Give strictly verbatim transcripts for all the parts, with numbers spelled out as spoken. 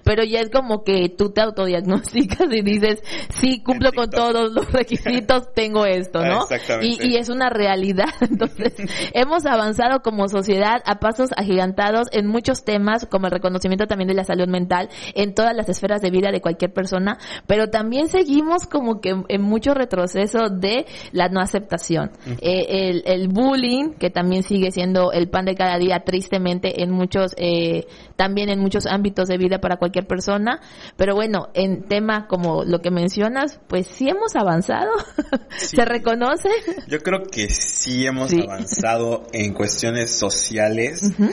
pero ya es como que tú te autodiagnosticas y dices, sí, cumplo con todos los requisitos, tengo esto, ¿no? Exactamente. Y, y es una realidad. Entonces, hemos avanzado como sociedad a pasos agigantados en muchos temas, como el reconocimiento también de la salud mental, en todas las esferas de vida de cualquier persona, pero también seguimos como que en mucho retroceso de la no aceptación. Uh-huh. Eh, el, el bullying, que también sigue siendo el pan de cada día, tristemente, en muchos, eh, también en muchos ámbitos de vida para cualquier persona, pero bueno, en tema como lo que mencionas, pues sí hemos avanzado. Sí. ¿Se reconoce? Yo creo que sí hemos sí. avanzado en cuestiones sociales. Uh-huh.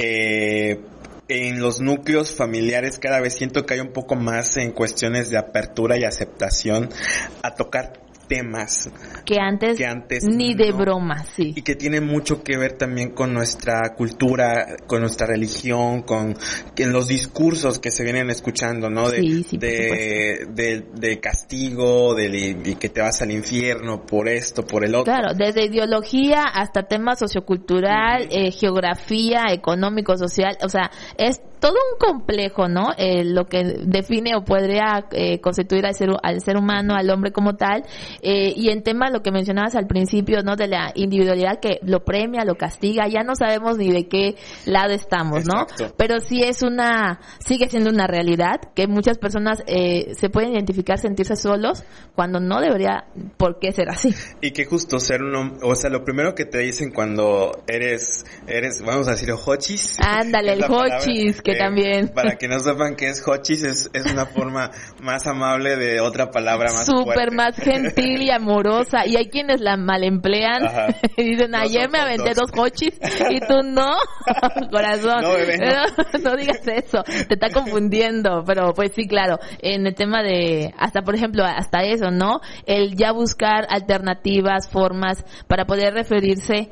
Eh, en los núcleos familiares cada vez siento que hay un poco más en cuestiones de apertura y aceptación a tocar temas que antes, que antes ni no, de broma, sí. Y que tiene mucho que ver también con nuestra cultura, con nuestra religión, con en los discursos que se vienen escuchando, ¿no? De, sí, sí, de, de, de castigo, de, de que te vas al infierno por esto, por el otro. Claro, desde ideología hasta tema sociocultural, uh-huh. eh, geografía, económico, social, o sea, es todo un complejo, ¿no? Eh, lo que define o podría eh, constituir al ser, al ser humano, al hombre como tal, eh, y en tema lo que mencionabas al principio, ¿no? De la individualidad que lo premia, lo castiga, ya no sabemos ni de qué lado estamos, ¿no? Exacto. Pero sí es una, sigue siendo una realidad que muchas personas eh, se pueden identificar, sentirse solos, cuando no debería por qué ser así. Y que justo ser uno, o sea, lo primero que te dicen cuando eres, eres, vamos a decir, hochis. Ándale, el hochis, que Eh, también. Para que no sepan qué es hochis, es, es una forma más amable de otra palabra más súper fuerte. Más gentil y amorosa. Y hay quienes la mal emplean. Ajá. Y dicen, no, ayer me aventé dos, dos hochis y tú no. Corazón. No, bebé, no. No, no digas eso. Te está confundiendo. Pero pues sí, claro. En el tema de, hasta por ejemplo, hasta eso, ¿no? El ya buscar alternativas, formas para poder referirse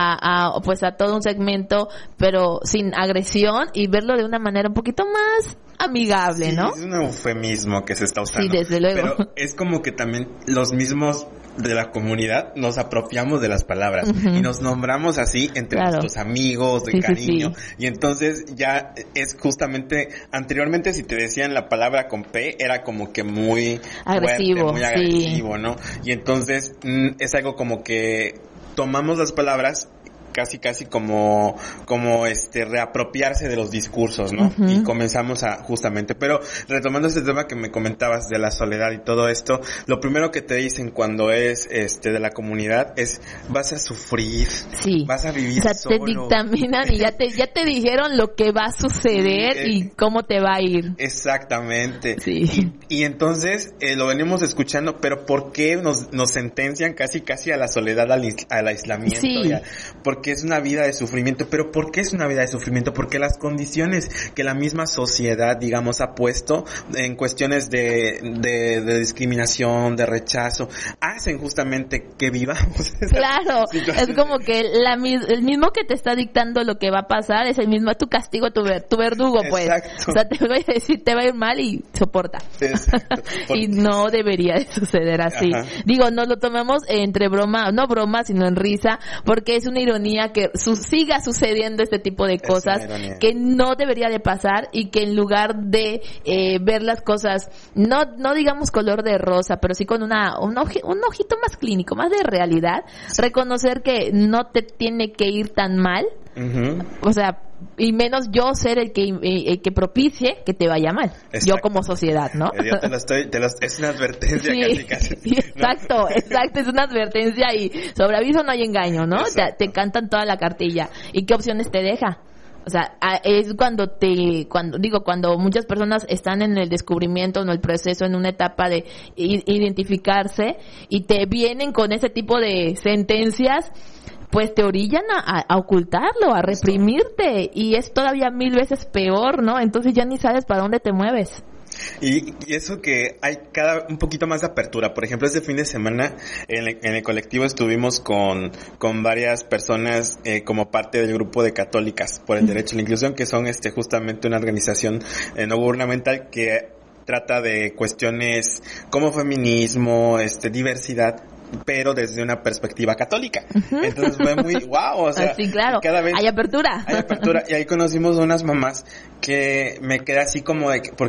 a, a pues a todo un segmento, pero sin agresión y verlo de una manera un poquito más amigable, sí, ¿no? Es un eufemismo que se está usando. Sí, desde luego. Pero es como que también los mismos de la comunidad nos apropiamos de las palabras uh-huh. y nos nombramos así entre claro. nuestros amigos de sí, cariño sí, sí. Y entonces ya es justamente anteriormente si te decían la palabra con P era como que muy agresivo, fuerte, muy agresivo, sí. ¿no? Y entonces mm, es algo como que tomamos las palabras casi casi como como este reapropiarse de los discursos, ¿no? Uh-huh. Y comenzamos a justamente, pero retomando este tema que me comentabas de la soledad y todo esto, lo primero que te dicen cuando es este de la comunidad es vas a sufrir, sí. vas a vivir o sea, solo. Te dictaminan y ya te ya te dijeron lo que va a suceder sí, eh, y cómo te va a ir. Exactamente. Sí. Y, y entonces eh, lo venimos escuchando, pero ¿por qué nos nos sentencian casi casi a la soledad, al, al aislamiento? Sí. Ya? Porque es una vida de sufrimiento. ¿Pero por qué es una vida de sufrimiento? Porque las condiciones que la misma sociedad, digamos, ha puesto en cuestiones de, de, de discriminación, de rechazo, hacen justamente que vivamos esa claro, situación. Es como que la, el mismo que te está dictando lo que va a pasar es el mismo, tu castigo, tu, ver, tu verdugo, pues. Exacto. O sea, te va a decir, te va a ir mal y soporta. Exacto. Y no debería de suceder así. Ajá. Digo, no lo tomemos entre broma, no broma, sino en risa, porque es una ironía que su, siga sucediendo este tipo de cosas que no debería de pasar y que en lugar de eh, ver las cosas, no no digamos color de rosa, pero sí con una un, oji, un ojito más clínico, más de realidad, sí. Reconocer que no te tiene que ir tan mal, uh-huh. O sea, y menos yo ser el que el que propicie que te vaya mal. Exacto. Yo como sociedad, ¿no? Yo te lo estoy, te lo, es una advertencia sí, casi casi. Sí, exacto, ¿no? Exacto, es una advertencia y sobre aviso no hay engaño, ¿no? Te, te cantan toda la cartilla. ¿Y qué opciones te deja? O sea, es cuando te, cuando digo, cuando muchas personas están en el descubrimiento, en el proceso, en una etapa de identificarse y te vienen con ese tipo de sentencias, pues te orillan a, a ocultarlo, a reprimirte, y es todavía mil veces peor, ¿no? Entonces ya ni sabes para dónde te mueves. Y, y eso que hay cada un poquito más de apertura. Por ejemplo, este fin de semana en el, en el colectivo estuvimos con con varias personas eh, como parte del grupo de Católicas por el Derecho a la Inclusión, que son este justamente una organización eh, no gubernamental que trata de cuestiones como feminismo, este diversidad, pero desde una perspectiva católica. Uh-huh. Entonces fue muy wow, o sea, sí, claro. Cada vez hay apertura. Hay apertura y ahí conocimos unas mamás que me quedé así como de que,